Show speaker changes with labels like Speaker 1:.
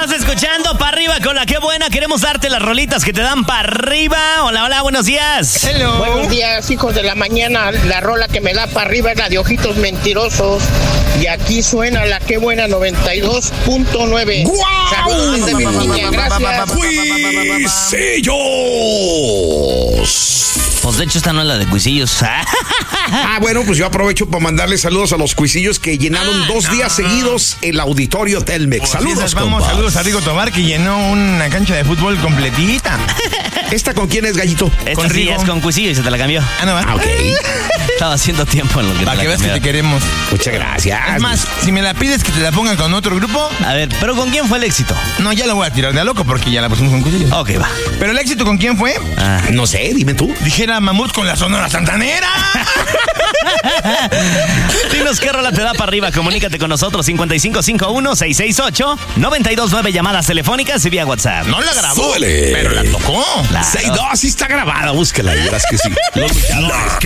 Speaker 1: Estás escuchando Pa' Arriba con la que buena. Queremos darte las rolitas que te dan pa' arriba. Hola, hola, buenos días.
Speaker 2: Hello.
Speaker 3: Buenos días, hijos de la mañana. La rola que me da para arriba es la de Ojitos Mentirosos. Y aquí suena la que buena 92.9.
Speaker 2: ¡Guau!
Speaker 3: Saludos desde Virginia, gracias.
Speaker 2: ¡Cuisillos!
Speaker 1: Pues de hecho esta no es la de Cuisillos.
Speaker 2: Bueno, pues yo aprovecho para mandarle saludos a los Cuisillos que llenaron 2 días seguidos el auditorio Telmex. Saludos,
Speaker 4: vamos,
Speaker 2: compa.
Speaker 4: saludos a Rigo Tobar, que llenó una cancha de fútbol completita.
Speaker 2: ¿Esta con quién es, Gallito?
Speaker 1: Esta
Speaker 4: Con
Speaker 1: sí
Speaker 4: Rigo.
Speaker 1: es con Cuisillo y se te la cambió.
Speaker 4: Ah, no va.
Speaker 2: Ok.
Speaker 1: Estaba haciendo tiempo en lo que
Speaker 4: Para
Speaker 1: te
Speaker 4: que
Speaker 1: la
Speaker 4: veas que te
Speaker 1: cambiaron.
Speaker 4: queremos.
Speaker 2: Muchas gracias.
Speaker 4: Es más, si me la pides que te la pongan con otro grupo,
Speaker 1: A ver, ¿pero con quién fue el éxito?
Speaker 4: no, ya la voy a tirar de a loco porque ya la pusimos con Cuisillos.
Speaker 1: Ok, va.
Speaker 4: Pero el éxito, ¿con quién fue?
Speaker 2: No sé, dime tú.
Speaker 4: Dijera Mamut con la Sonora Santanera.
Speaker 1: Dinos qué rola te da para arriba. Comunícate con nosotros 5551-668-929 llamadas telefónicas y vía WhatsApp.
Speaker 4: No la grabó,
Speaker 2: Súbele.
Speaker 4: pero la tocó.
Speaker 1: Claro.
Speaker 2: 6-2, sí está grabada, búsquela y verás que sí.
Speaker 5: La que